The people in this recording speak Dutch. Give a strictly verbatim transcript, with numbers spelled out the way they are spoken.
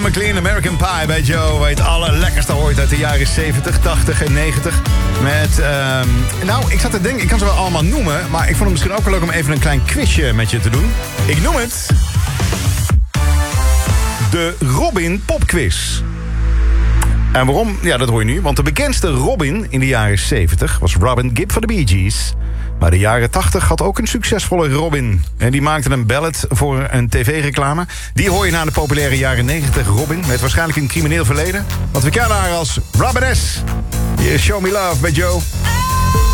Don McLean, American Pie bij Joe. Weet het allerlekkerste ooit uit de jaren zeventig, tachtig en negentig. Met, um, nou, ik zat te denken, ik kan ze wel allemaal noemen. Maar ik vond het misschien ook wel leuk om even een klein quizje met je te doen. Ik noem het de Robin Popquiz. En waarom? Ja, dat hoor je nu. Want de bekendste Robin in de jaren zeventig was Robin Gibb van de Bee Gees. Maar de jaren tachtig had ook een succesvolle Robin. En die maakte een ballad voor een tv-reclame. Die hoor je na de populaire jaren negentig Robin. Met waarschijnlijk een crimineel verleden. Want we kennen haar als Robin S. Hier is Show Me Love bij Joe.